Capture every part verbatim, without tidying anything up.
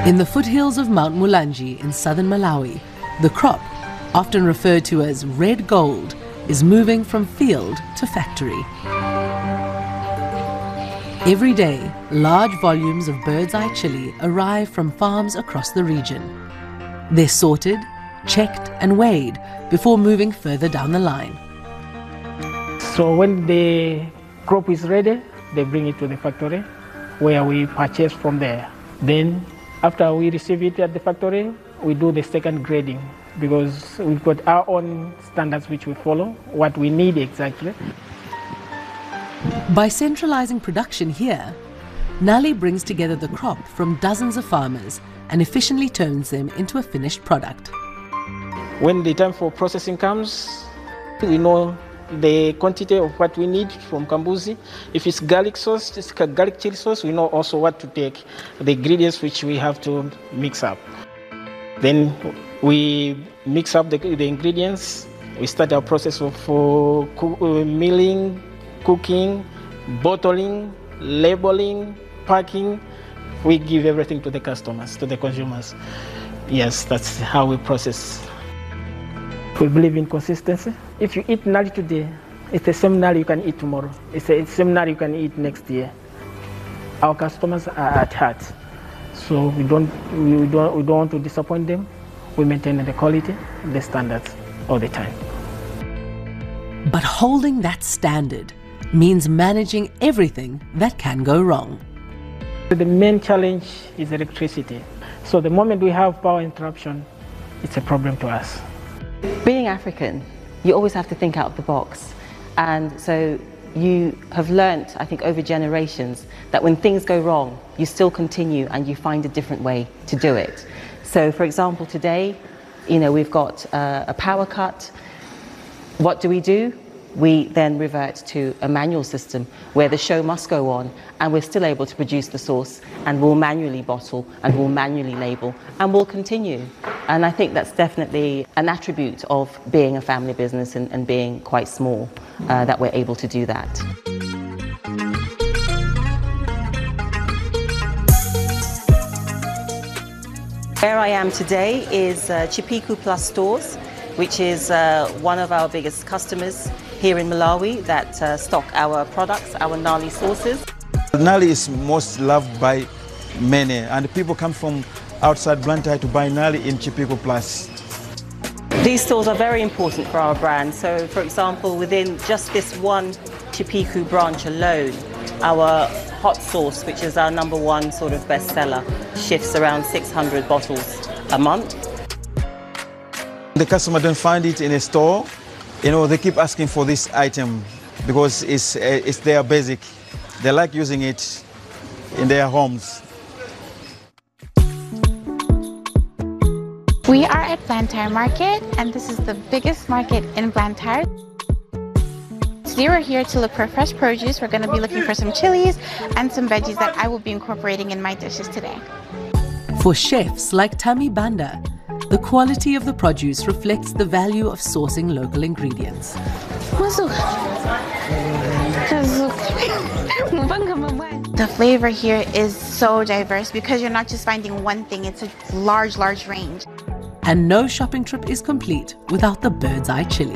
In the foothills of Mount Mulanje in southern Malawi, the crop, often referred to as red gold, is moving from field to factory. Every day, large volumes of bird's eye chili arrive from farms across the region. They're sorted, checked and weighed before moving further down the line. So when the crop is ready, they bring it to the factory where we purchase from there. Then after we receive it at the factory, we do the second grading because we've got our own standards which we follow, what we need exactly. By centralizing production here, Nali brings together the crop from dozens of farmers and efficiently turns them into a finished product. When the time for processing comes, we know the quantity of what we need from Kambuzi. If it's garlic sauce, it's garlic chili sauce, we know also what to take, the ingredients which we have to mix up. Then we mix up the, the ingredients. We start our process of uh, uh, milling, cooking, bottling, labeling, packing. We give everything to the customers, to the consumers. Yes, that's how we process. We believe in consistency. If you eat nali today, it's the same nali you can eat tomorrow. It's the same nali you can eat next year. Our customers are at heart, so we don't, we don't, we don't want to disappoint them. We maintain the quality, the standards all the time. But holding that standard means managing everything that can go wrong. The main challenge is electricity. So the moment we have power interruption, it's a problem to us. Being African, you always have to think out of the box. And so you have learnt, I think, over generations that when things go wrong, you still continue and you find a different way to do it. So, for example, today, you know, we've got uh, a power cut. What do we do? We then revert to a manual system where the show must go on and we're still able to produce the sauce and we'll manually bottle and we'll manually label and we'll continue. And I think that's definitely an attribute of being a family business and, and being quite small, uh, that we're able to do that. Where I am today is uh, Chipiku Plus Stores, which is uh, one of our biggest customers here in Malawi that uh, stock our products, our Nali sauces. Nali is most loved by many, and people come from outside Blantyre to buy Nali in Chipiku Plus. These stores are very important for our brand. So, for example, within just this one Chipiku branch alone, our hot sauce, which is our number one sort of bestseller, shifts around six hundred bottles a month. The customer don't find it in a store. You know, they keep asking for this item because it's, uh, it's their basic. They like using it in their homes. We are at Blantyre Market, and this is the biggest market in Blantyre. Today we're here to look for fresh produce. We're going to be looking for some chilies and some veggies that I will be incorporating in my dishes today. For chefs like Tami Banda, the quality of the produce reflects the value of sourcing local ingredients. The flavor here is so diverse because you're not just finding one thing, it's a large, large range. And no shopping trip is complete without the bird's eye chili.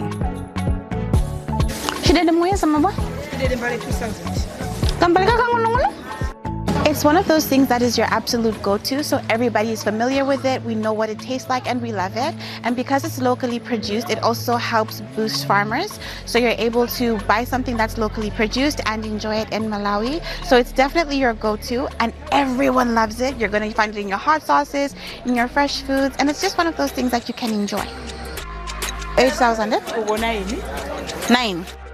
It's one of those things that is your absolute go-to, so everybody is familiar with it, we know what it tastes like and we love it. And because it's locally produced, it also helps boost farmers. So you're able to buy something that's locally produced and enjoy it in Malawi. So it's definitely your go-to and everyone loves it. You're going to find it in your hot sauces, in your fresh foods, and it's just one of those things that you can enjoy. eight thousand? Nine.